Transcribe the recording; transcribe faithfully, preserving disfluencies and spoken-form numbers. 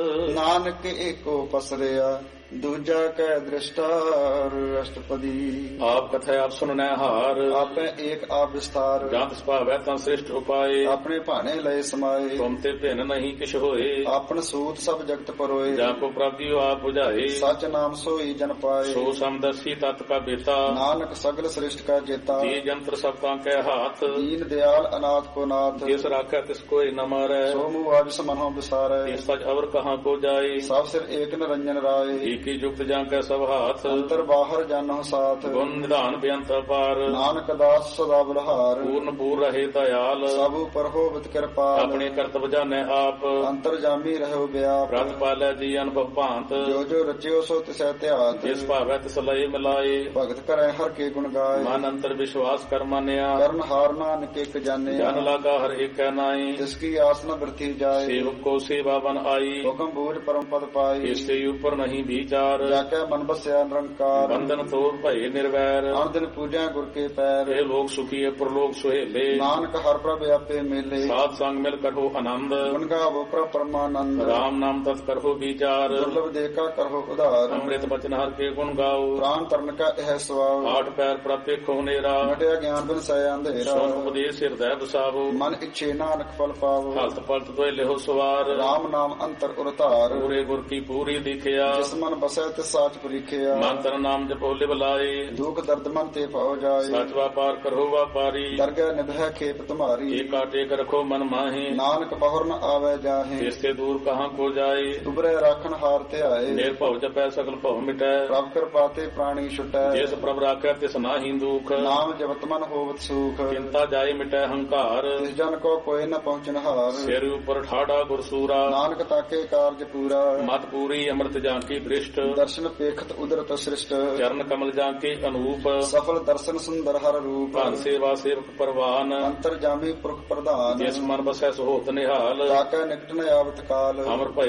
ਨਾਨਕ ਏਕੋ ਪਸਰਿਆ ਦੂਜਾ ਕੈ ਦ੍ਰਿਸ਼ਟਾਰ ਅਸ਼ਟਪਦੀ। ਆਪ ਕਥੈ ਆਪ ਸੁਨਨੈ ਹਾਰ, ਆਪੇ ਏਕ ਆਪ ਵਿਸਤਾਰ। ਜੰਤ ਸੁਭਾਵੈ ਤਾਂ ਸ੍ਰਿਸ਼ਟ ਉਪਾਏ, ਆਪਣੇ ਭਾਣੇ ਲਏ ਸਮਾਏ। ਤੁਮ ਤੇ ਭਿੰਨ ਨਹੀਂ ਕਿਛ ਹੋਏ, ਆਪਨ ਸੂਤ ਸਭ ਜਗਤ ਪਰੋਏ। ਜਾ ਕੋ ਪ੍ਰਾਪਤਿ ਆਪ 부ਝਾਏ, ਸਚ ਨਾਮ ਸੋਈ ਜਨ ਪਾਏ। ਸੋ ਸਮਦਸੀ ਤਤ ਕਾ ਬੇਤਾ, ਨਾਨਕ ਸਗਲ ਸ੍ਰਿਸ਼ਟ ਕਾ ਜੇਤਾ। ਜੀ ਜੰਤਰ ਸਭ ਤਾਂ ਕੈ ਹਾਥ, ਦੀਨ ਦਿਆਲ ਅਨਾਥ ਕੋ ਨਾਥ। ਜਿਸ ਰਾਖੈ ਤਿਸ ਕੋਇ ਨ ਮਾਰੈ, ਸੋ ਮੂਆ ਜਿਸ ਮਨੋ ਵਿਸਾਰੈ। ਇਸ ਸਚ ਅਵਰ ਕਹਾਂ ਕੋ ਜਾਏ, ਸਭ ਸਿਰ ਏਕ ਨਿਰੰਜਨ ਰਾਏ। ਏਕੀ ਜੁਗਤ ਜਾਂ ਕੈ ਸਭ ਹਾਥ, ਅੰਤਰ ਬਾਹਰ ਜਾਨਹੁ ਸਾਥ। ਗੁਣ ਨਿਧਾਨ ਬੇਅੰਤ ਅਪਾਰ, ਨਾਨਕ ਦਾਸ ਸਦਾ ਬਲਹਾਰ। ਪੂਰਨ ਪੂਰ ਰਹੇ ਦਇਆਲ, ਸਭ ਉਪਰ ਹੋਵਤ ਕਿਰਪਾਲ। ਆਪਣੇ ਕਰਤਵ ਜਾਣੈ ਆਪ, ਅੰਤਰ ਜਾਮੀ ਰਹਿਓ ਵਿਆਪ। ਰਤ ਪਾਲੈ ਜੀ ਅਨੁਭਵ ਭਾਂਤ, ਜੋ ਜੋ ਰਚਿਓ ਸੋ ਤਿਸੈ ਧਿਆਤ। ਜਿਸ ਭਾਵੈ ਤਿਸ ਲਏ ਮਿਲਾਏ, ਭਗਤ ਕਰੈ ਹਰ ਕੇ ਗੁਣ ਗਾਏ। ਮਨ ਅੰਤਰ ਵਿਸ਼ਵਾਸ ਕਰ ਮਾਨਿਆ, ਕਰਨ ਹਾਰ ਨਾਨਕ ਇਕ ਜਾਣਿਆ। ਜਨ ਲਾਗਾ ਹਰ ਏਕੈ ਨਾਈ, ਜਿਸ ਕੀ ਆਸ ਨ ਬਿਰਥੀ ਜਾਏ। ਸੇਵਕ ਕੋ ਸੇਵਾ ਬਨ ਆਈ, ਹੁਕਮ ਬੂਝ ਪਰਮ ਪਦ ਪਾਈ। ਇਸ ਤੇ ਉਪਰ ਨਹੀਂ ਵਿਚਾਰ, ਜਾ ਕੇ ਮਨ ਬਸਿਆ ਨਿਰੰਕਾਰ। ਬੰਧਨ ਤੋੜ ਭਏ ਨਿਰਵੈਰ, ਅਨ ਦਿਨ ਪੂਜਿਆ ਗੁਰ ਕੇ ਪੈਰ। ਇਹ ਲੋਕ ਸੁਖੀਏ ਪ੍ਰਲੋਕ ਸੁਹੇਲੇ, ਨਾਨਕ ਹਰ ਪ੍ਰਭ ਆਪੇ ਮੇਲੇ। ਸਾਧ ਸੰਗ ਮਿਲ ਕਰੋ ਆਨੰਦ, ਗੁਣ ਗਾਵੋ ਪ੍ਰਭ ਪਰਮਾਨੰਦ। ਰਾਮ ਨਾਮ ਤਤ ਕਰੋ ਵਿਚਾਰ, ਦੁਰਲਭ ਦੇਖਾ ਕਰੋ ਉਧਾਰ। ਅੰਮ੍ਰਿਤ ਬਚਨ ਹਰ ਕੇ ਗੁਣ ਗਾਓ, ਪ੍ਰਾਨ ਤਰਨ ਕਾ ਇਹ ਸਵਾਉ। ਆਠ ਪੈਰ ਪ੍ਰਭ ਵੇਖੋ ਨੇਰਾ, ਮਟਿਆ ਗਿਆਨ ਬਿਨ ਸੈ ਅੰਧੇਰਾ। ਸੋਨ ਉਪਦੇਸ਼ ਹਿਰਦੈ ਵਸਾਵੋ, ਮਨ ਇੱਛੇ ਨਾਨਕ ਫਲ ਪਾਵੋ। ਹਲਤ ਪਲਤ ਦੋਇ ਲਿਹੋ ਸਵਾਰ, ਰਾਮ ਨਾਮ ਅੰਤਰ ਉਰਤਾਰ। ਪੂਰੇ ਗੁਰ ਕੀ ਪੂਰੀ ਦਿਖਿਆ, ਜਿਸ ਮਨ ਬਸੈ ਤਿਸ ਸਾਚ ਪਰੀਖਿਆ। ਮਨ ਤਨ ਨਾਮ ਜਪੋ ਲਿਵ ਲਾਏ, ਦੁਖ ਦਰਦ ਮਨ ਤੇ ਭਉ ਜਾਏ। ਸਚ ਵਾਪਾਰ ਕਰੋ ਵਾਪਾਰੀ, ਦਰਗਹਿ ਨਿਭੈ ਖੇਪ ਤੁਮਾਰੀ। ਏਕਾ ਟੇਕ ਰਖੋ ਮਨ ਮਾਹੀ, ਨਾਨਕ ਬਹੁਰ ਨ ਆਵੈ ਜਾਹੇ। ਇਸ ਤੇ ਦੂਰ ਕਹਾਂ ਕੋ ਜਾਏ, ਤੁਬਰੇ ਰਾਖਣ ਹਾਰ ਧਿਆਏ। ਨਿਰਭਉ ਜਪੈ ਸਗਲ ਭਉ ਮਿਟੈ, ਪ੍ਰਭ ਕਿਰਪਾ ਤੇ ਪ੍ਰਾਣੀ ਛੁਟੈ। ਜਿਸ ਪ੍ਰਭ ਰਾਖੈ ਤਿਸ ਨਾਹੀ ਦੁਖ, ਨਾਮ ਜਪਤ ਮਨ ਹੋਵਤ ਸੁਖ। ਚਿੰਤਾ ਜਾਏ ਮਿਟੈ ਹੰਕਾਰ, ਤਿਸ ਜਨ ਕੋ ਕੋਇ ਨ ਪਹੁੰਚਨ ਹਾਰ। ਸਿਰ ਉਪਰ ਠਾੜਾ ਗੁਰਸੂਰਾ, ਨਾਨਕ ਤਾਕੇ ਕਾਰਜ ਪੂਰਾ। ਮਤ ਪੂਰੀ ਅੰਮ੍ਰਿਤ ਜਾਂ ਕੀ ਦ੍ਰਿਸ਼ਟ, ਦਰਸ਼ਨ ਪੇਖਤ ਉਦਰਤ ਸ੍ਰਿਸ਼ਟ। ਚਰਨ ਕਮਲ ਜਾਂ ਕੇ ਅਨੂਪ, ਸਫਲ ਦਰਸ਼ਨ ਸੁੰਦਰ ਹਰ ਰੂਪ। ਧਨ ਸੇਵਾ ਸੇਵਕ ਪਰਵਾਨ, ਅੰਤਰ ਜਾਮੀ ਪੁਰਖ ਪ੍ਰਧਾਨ। ਜਿਸ ਮਨ ਬਸੈ ਸੋਹਤ ਨਿਹਾਲ, ਤਾਕੈ ਨਿਕਟ ਨ ਆਵਤ ਕਾਲ। ਅਮਰ ਭਏ